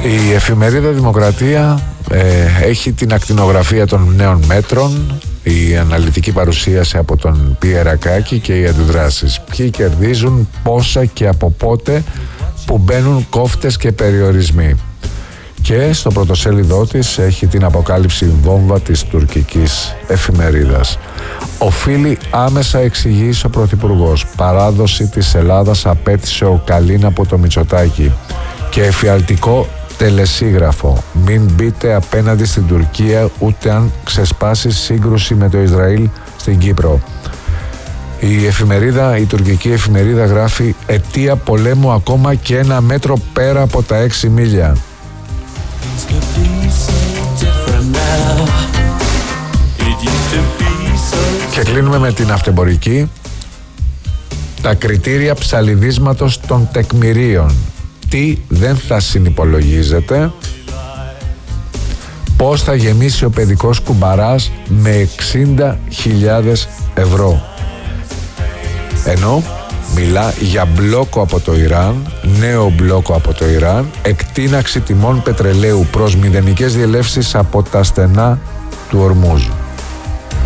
Η εφημερίδα Δημοκρατία έχει την ακτινογραφία των νέων μέτρων, η αναλυτική παρουσίαση από τον Πιερακάκη και οι αντιδράσεις. Ποιοι κερδίζουν, πόσα και από πότε, που μπαίνουν κόφτες και περιορισμοί. Και στο πρωτοσέλιδό της έχει την αποκάλυψη βόμβα της τουρκικής εφημερίδας. Οφείλει άμεσα εξηγήσει ο Πρωθυπουργός. Παράδοση της Ελλάδας απέτησε ο Καλίν από το Μητσοτάκη. Και εφιαλτικό τελεσίγραφο. Μην μπείτε απέναντι στην Τουρκία ούτε αν ξεσπάσει σύγκρουση με το Ισραήλ στην Κύπρο. Η τουρκική εφημερίδα γράφει αιτία πολέμου ακόμα και 1 μέτρο πέρα από τα 6 μίλια. Και κλείνουμε με την αυτεμπορική. Τα κριτήρια ψαλιδίσματος των τεκμηρίων. Τι δεν θα συνυπολογίζεται. Πώς θα γεμίσει ο παιδικός κουμπαράς με 60.000 ευρώ. Ενώ μιλά για μπλόκο από το Ιράν, νέο μπλόκο από το Ιράν, εκτείναξη τιμών πετρελαίου προς μηδενικές διελεύσεις από τα στενά του Ορμούζ.